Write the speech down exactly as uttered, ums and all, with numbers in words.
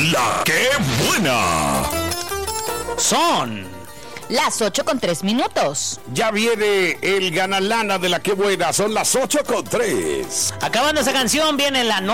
La que buena. Son las ocho con tres minutos. Ya viene el ganalana de la que buena. Son las ocho con tres. Acabando esa canción viene la